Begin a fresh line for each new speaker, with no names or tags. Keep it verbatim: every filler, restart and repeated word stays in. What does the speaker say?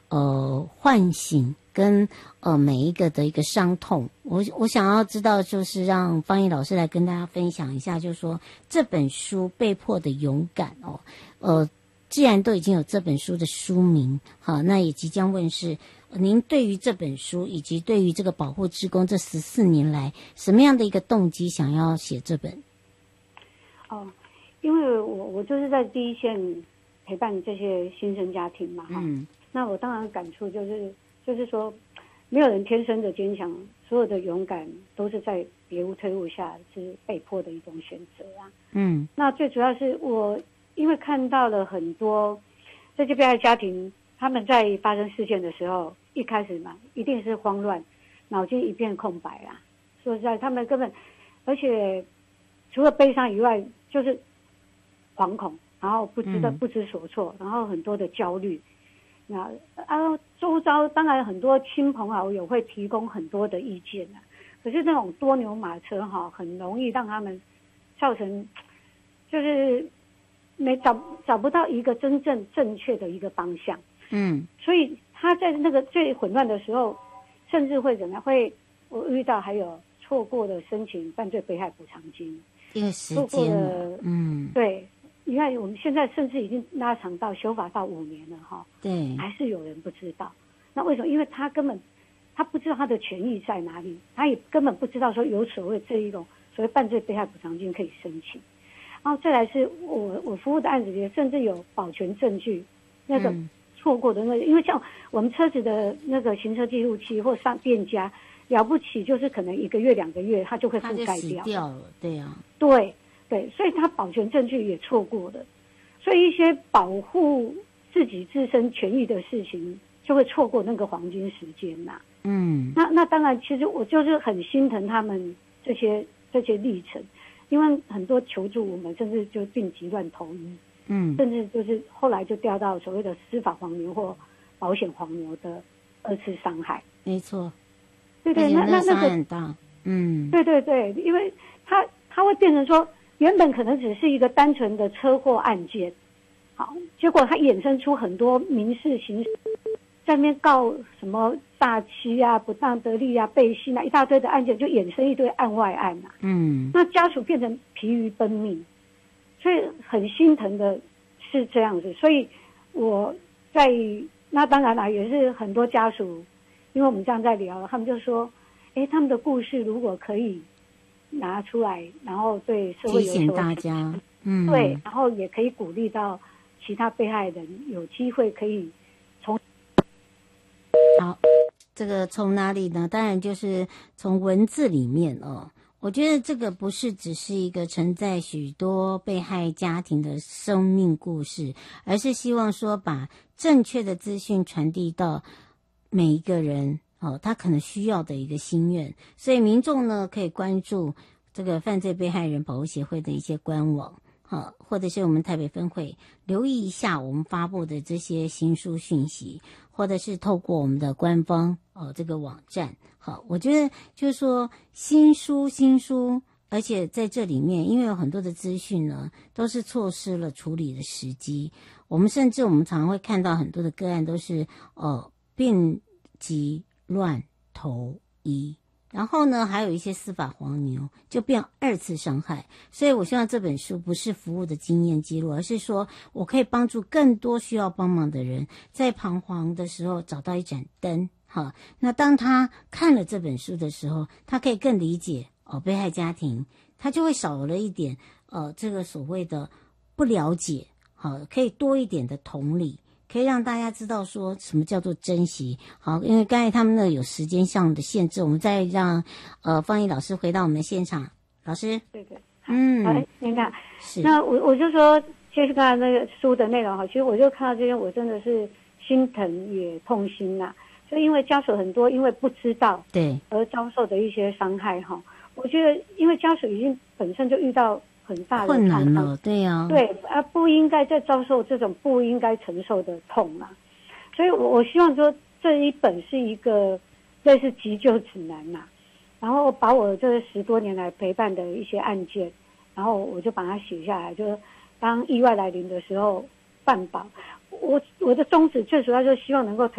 呃唤醒跟呃每一个的一个伤痛。我我想要知道，就是让方毅老师来跟大家分享一下，就是说这本书被迫的勇敢哦，呃，既然都已经有这本书的书名，好，那也即将问世。您对于这本书以及对于这个保护志工这十四年来，什么样的一个动机想要写这本？
哦，因为我我就是在第一线陪伴这些新生家庭嘛，哈、嗯，那我当然感触就是就是说，没有人天生的坚强，所有的勇敢都是在别无退路下是被迫的一种选择啊。嗯，那最主要是我因为看到了很多这些被害家庭，他们在发生事件的时候，一开始嘛一定是慌乱，脑筋一片空白啊。说实在，他们根本而且除了悲伤以外，就是惶恐，然后不知道、嗯、不知所措，然后很多的焦虑。那啊，周遭当然很多亲朋好友会提供很多的意见啊，可是那种多牛马车哈，很容易让他们造成就是没找找不到一个真正正确的一个方向。嗯，所以他在那个最混乱的时候，甚至会怎么样？会我遇到还有错过了申请犯罪被害补偿金，
因为时间了，嗯，
对。你看，我们现在甚至已经拉长到修法到五年了哈，
对，
还是有人不知道。那为什么？因为他根本他不知道他的权益在哪里，他也根本不知道说有所谓这一种所谓犯罪被害补偿金可以申请。然后再来是我我服务的案子里，甚至有保全证据，那个错过的那个，因为像我们车子的那个行车记录器或上店家，了不起就是可能一个月两个月，它就会覆盖掉，
它就死掉了，对呀、啊，
对。对，所以他保全证据也错过了，所以一些保护自己自身权益的事情就会错过那个黄金时间呐、啊。嗯，那那当然，其实我就是很心疼他们这些这些历程，因为很多求助我们，甚至就病急乱投医，嗯，甚至就是后来就掉到所谓的司法黄牛或保险黄牛的二次伤害。
没错，
对对，那那那个
很大，嗯，
对对对，因为他他会变成说。原本可能只是一个单纯的车祸案件，好，结果它衍生出很多民事、刑事，在那边告什么诈欺啊、不当得利啊、背信啊，一大堆的案件，就衍生一堆案外案啊。嗯，那家属变成疲于奔命，所以很心疼的是这样子。所以我在那当然啦，也是很多家属，因为我们这样在聊，他们就说，哎，他们的故事如果可以拿出来，然后对社会有所
提醒大家，嗯，
对，然后也可以鼓励到其他被害人有机会可以从
好，这个从哪里呢？当然就是从文字里面哦。我觉得这个不是只是一个承载许多被害家庭的生命故事，而是希望说把正确的资讯传递到每一个人。哦，他可能需要的一个心愿，所以民众呢可以关注这个犯罪被害人保护协会的一些官网，好，或者是我们台北分会留意一下我们发布的这些新书讯息，或者是透过我们的官方哦这个网站。好，我觉得就是说新书新书，而且在这里面，因为有很多的资讯呢，都是错失了处理的时机。我们甚至我们常常会看到很多的个案都是呃病急乱投医，然后呢还有一些司法黄牛，就变二次伤害。所以我希望这本书不是服务的经验记录，而是说我可以帮助更多需要帮忙的人在彷徨的时候找到一盏灯。好，那当他看了这本书的时候，他可以更理解哦被害家庭，他就会少了一点呃这个所谓的不了解，好，可以多一点的同理，可以让大家知道说什么叫做珍惜。好，因为刚才他们那有时间上的限制，我们再让呃方毅老师回到我们的现场。老师，
对对，
嗯，
好，您看，
是，
那我我就说，就是刚才那个书的内容哈，其实我就看到这些，我真的是心疼也痛心呐、啊。就因为家属很多，因为不知道对而遭受的一些伤害哈，我觉得因为家属已经本身就遇到很大的
困难了，对呀、啊，
对，而不应该再遭受这种不应该承受的痛啊。所以我我希望说这一本是一个类似急救指南呐、啊，然后把我这十多年来陪伴的一些案件，然后我就把它写下来，就是当意外来临的时候办保。我我的宗旨最主要就是希望能够